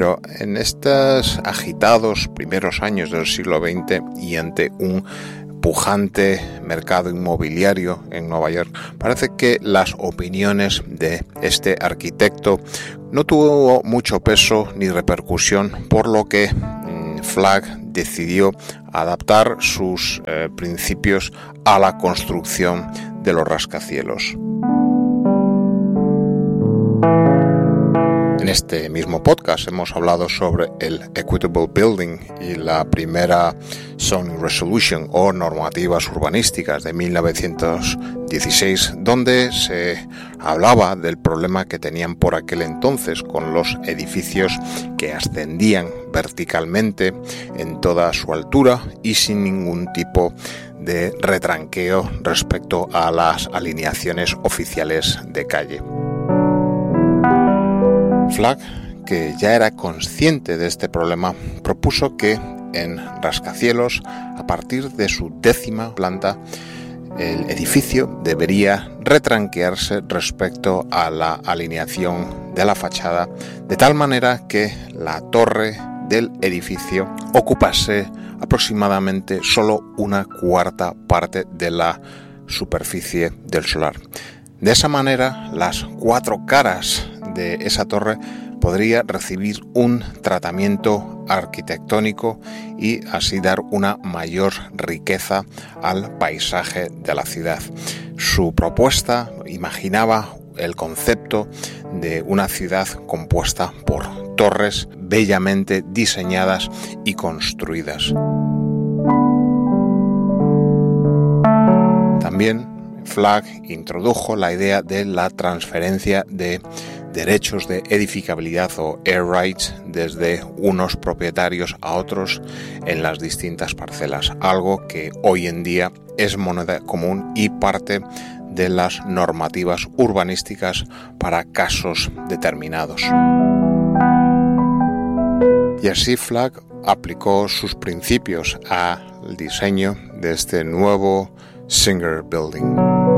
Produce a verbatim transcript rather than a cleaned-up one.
Pero en estos agitados primeros años del siglo veinte y ante un pujante mercado inmobiliario en Nueva York, parece que las opiniones de este arquitecto no tuvo mucho peso ni repercusión, por lo que mmm, Flagg decidió adaptar sus eh, principios a la construcción de los rascacielos. En este mismo podcast hemos hablado sobre el Equitable Building y la primera Zoning Resolution o normativas urbanísticas de mil novecientos dieciséis, donde se hablaba del problema que tenían por aquel entonces con los edificios que ascendían verticalmente en toda su altura y sin ningún tipo de retranqueo respecto a las alineaciones oficiales de calle. Flagg, que ya era consciente de este problema, propuso que en rascacielos, a partir de su décima planta, el edificio debería retranquearse respecto a la alineación de la fachada, de tal manera que la torre del edificio ocupase aproximadamente solo una cuarta parte de la superficie del solar. De esa manera, las cuatro caras de esa torre podría recibir un tratamiento arquitectónico y así dar una mayor riqueza al paisaje de la ciudad. Su propuesta imaginaba el concepto de una ciudad compuesta por torres bellamente diseñadas y construidas. También Flagg introdujo la idea de la transferencia de derechos de edificabilidad o air rights desde unos propietarios a otros en las distintas parcelas, algo que hoy en día es moneda común y parte de las normativas urbanísticas para casos determinados. Y así Flagg aplicó sus principios al diseño de este nuevo Singer Building.